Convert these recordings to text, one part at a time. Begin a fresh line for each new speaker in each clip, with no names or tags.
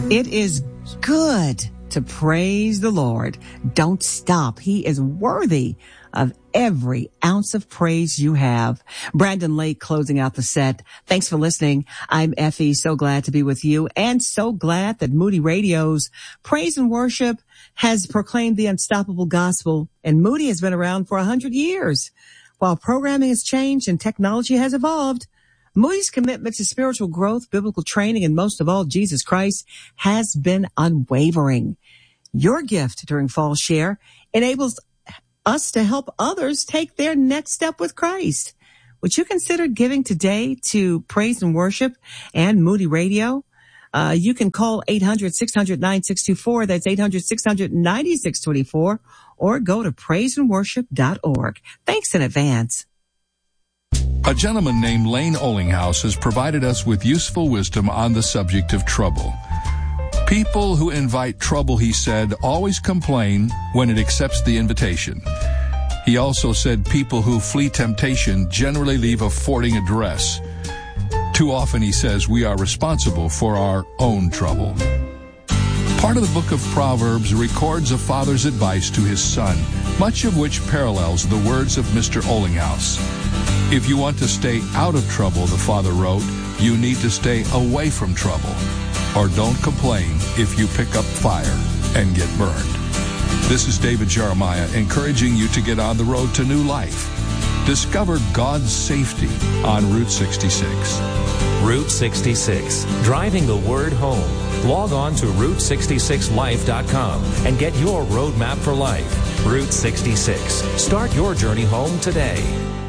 It is good to praise the Lord. Don't stop. He is worthy of every ounce of praise you have. Brandon Lake closing out the set. Thanks for listening. I'm Effie. So glad to be with you, and so glad that Moody Radio's Praise and Worship has proclaimed the unstoppable gospel, and Moody has been around for 100 years. While programming has changed and technology has evolved, Moody's commitment to spiritual growth, biblical training, and most of all, Jesus Christ has been unwavering. Your gift during Fall Share enables us to help others take their next step with Christ. Would you consider giving today to Praise and Worship and Moody Radio? You can call 800-600-9624. That's 800-600-9624. Or go to praiseandworship.org. Thanks in advance.
A gentleman named Lane Olinghouse has provided us with useful wisdom on the subject of trouble. People who invite trouble, he said, always complain when it accepts the invitation. He also said people who flee temptation generally leave a forwarding address. Too often, he says, we are responsible for our own trouble. Part of the book of Proverbs records a father's advice to his son, much of which parallels the words of Mr. Olinghouse. If you want to stay out of trouble, the father wrote, you need to stay away from trouble. Or don't complain if you pick up fire and get burned. This is David Jeremiah encouraging you to get on the road to new life. Discover God's safety on Route 66.
Route 66, driving the word home. Log on to Route66Life.com and get your roadmap for life. Route 66. Start your journey home today.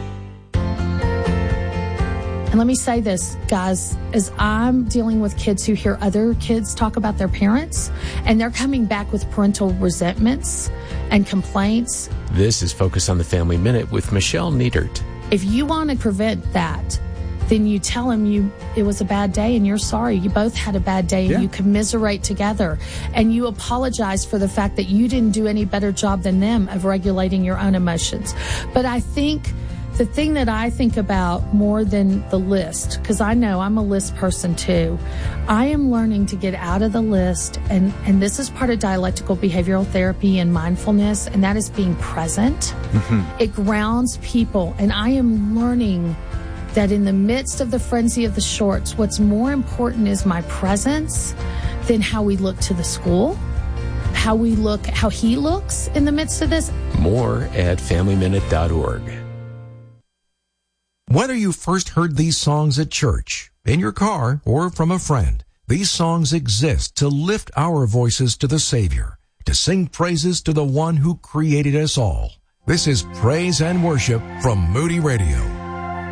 And let me say this, guys, as I'm dealing with kids who hear other kids talk about their parents, and they're coming back with parental resentments and complaints.
This is Focus on the Family Minute with Michelle Niedert.
If you want to prevent that, then you tell them it was a bad day and you're sorry. You both had a bad day, and you commiserate together, and you apologize for the fact that you didn't do any better job than them of regulating your own emotions. But I think the thing that I think about more than the list, because I know I'm a list person too, I am learning to get out of the list, and this is part of dialectical behavioral therapy and mindfulness, and that is being present. Mm-hmm. It grounds people, and I am learning that in the midst of the frenzy of the shorts, what's more important is my presence than how we look to the school, how he looks in the midst of this.
More at FamilyMinute.org.
Whether you first heard these songs at church, in your car, or from a friend, these songs exist to lift our voices to the Savior, to sing praises to the one who created us all. This is Praise and Worship from Moody Radio.